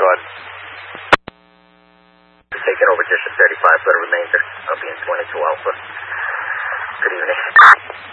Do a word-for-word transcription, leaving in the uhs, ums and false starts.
on. Taking over District thirty-five for the remainder. I'll be in twenty-two Alpha. Good evening.